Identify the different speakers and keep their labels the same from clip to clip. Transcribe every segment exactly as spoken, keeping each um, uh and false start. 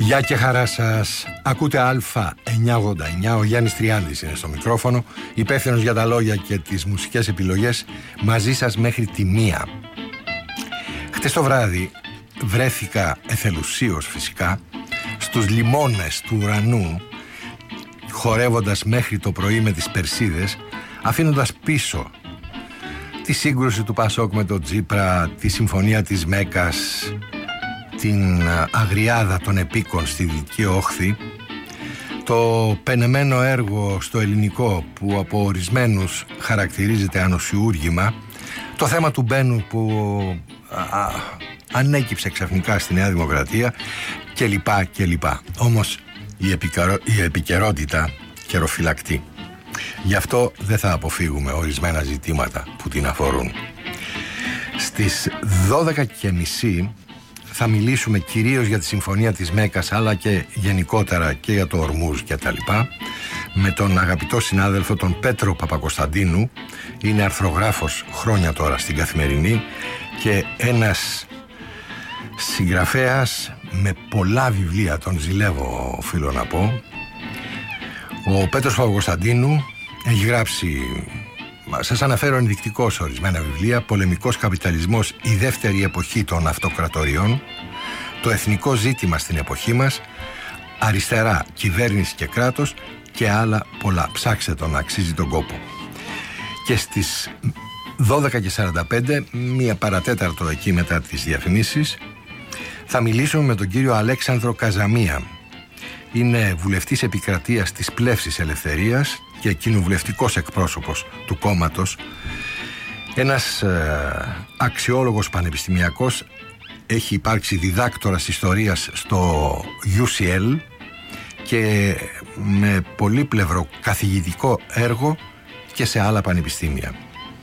Speaker 1: Γεια και χαρά σας. Ακούτε Α εννιακόσια ογδόντα εννιά. Ο Γιάννης Τριάντης είναι στο μικρόφωνο, υπεύθυνος για τα λόγια και τις μουσικές επιλογές, μαζί σας μέχρι τη μία. Χτες το βράδυ βρέθηκα εθελουσίως φυσικά στους λιμώνες του ουρανού, χορεύοντας μέχρι το πρωί με τις Περσίδες, αφήνοντας πίσω τη σύγκρουση του Πασόκ με τον Τσίπρα, τη συμφωνία της Μέκας, την αγριάδα των επίκων στη Δυτική Όχθη, το πενεμένο έργο στο ελληνικό που από ορισμένους χαρακτηρίζεται ανοσιούργημα, το θέμα του Μπένου που α, ανέκυψε ξαφνικά στη Νέα Δημοκρατία κλπ. κλπ. Όμως η, επικαιρο, η επικαιρότητα καιροφυλακτεί. Γι' αυτό δεν θα αποφύγουμε ορισμένα ζητήματα που την αφορούν. Στις δώδεκα και μισή θα μιλήσουμε κυρίως για τη συμφωνία της Μέκας, αλλά και γενικότερα και για το Ορμούζ και τα λοιπά, με τον αγαπητό συνάδελφο τον Πέτρο Παπακοσταντίνου. Είναι αρθρογράφος χρόνια τώρα στην Καθημερινή και ένας συγγραφέας με πολλά βιβλία, τον ζηλεύω οφείλω να πω. Ο Πέτρος Παπακοσταντίνου έχει γράψει, σας αναφέρω ενδεικτικώς ορισμένα βιβλία: Πολεμικός καπιταλισμός, η δεύτερη εποχή των αυτοκρατοριών, Το εθνικό ζήτημα στην εποχή μας, Αριστερά, κυβέρνηση και κράτος και άλλα πολλά. Ψάξτε τον, αξίζει τον κόπο. Και στις δώδεκα και σαράντα πέντε, μία παρατέταρτο εκεί μετά τις διαφημίσεις, θα μιλήσουμε με τον κύριο Αλέξανδρο Καζαμία. Είναι βουλευτής επικρατείας της Πλεύσης Ελευθερίας και κοινοβουλευτικός εκπρόσωπος του κόμματος. Ένας ε, αξιόλογος πανεπιστημιακός, έχει υπάρξει διδάκτορας ιστορίας στο γιου σι ελ και με πολύπλευρο καθηγητικό έργο και σε άλλα πανεπιστήμια.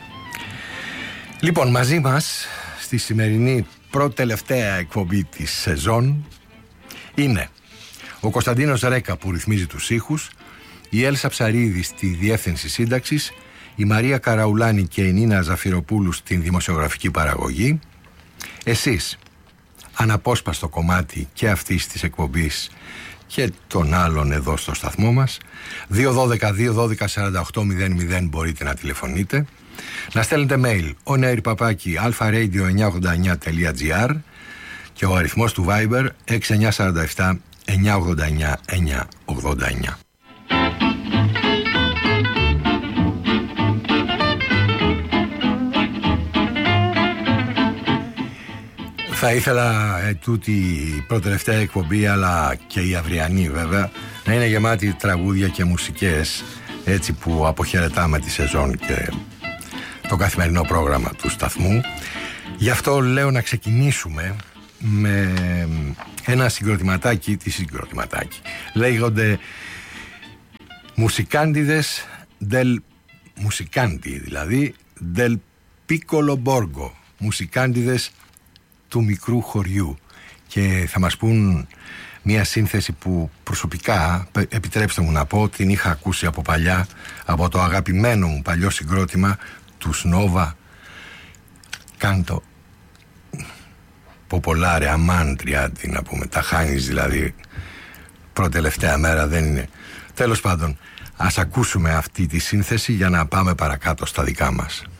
Speaker 1: Λοιπόν, μαζί μας στη σημερινή πρώτη τελευταία εκπομπή της σεζόν είναι ο Κωνσταντίνος Ρέκα που ρυθμίζει τους ήχους, η Έλσα Ψαρίδη στη διεύθυνση σύνταξης, η Μαρία Καραουλάνη και η Νίνα Ζαφυροπούλου στην δημοσιογραφική παραγωγή. Εσείς, αναπόσπαστο κομμάτι και αυτής της εκπομπής και των άλλων εδώ στο σταθμό μας. Δύο δώδεκα δύο δώδεκα σαράντα οκτώ μηδέν μηδέν μπορείτε να τηλεφωνείτε, να στέλνετε mail onair παπάκι alfaradio εννιακόσια ογδόντα εννιά τελεία τζι άρ και ο αριθμός του Viber έξι εννιά τέσσερα επτά εννιακόσια ογδόντα εννιά εννιακόσια ογδόντα εννιά. Θα ήθελα ε, τούτη η πρώτη-τελευταία εκπομπή, αλλά και η αυριανή βέβαια, να είναι γεμάτη τραγούδια και μουσικές, έτσι που αποχαιρετάμε τη σεζόν και το καθημερινό πρόγραμμα του σταθμού. Γι' αυτό λέω να ξεκινήσουμε με ένα συγκροτηματάκι, τι συγκροτηματάκι, λέγονται Μουσικάντιδες del Μουσικάντι, δηλαδή del Piccolo Borgo, μουσικάντιδες του μικρού χωριού, και θα μας πούν μια σύνθεση που προσωπικά, επιτρέψτε μου να πω, την είχα ακούσει από παλιά από το αγαπημένο μου παλιό συγκρότημα του Νόβα Κάντο Ποπολάρε Αμάντρια, τι να πούμε, τα χάνεις δηλαδή, πρώτη τελευταία μέρα δεν είναι. Τέλος πάντων, ας ακούσουμε αυτή τη σύνθεση για να πάμε παρακάτω στα δικά μας.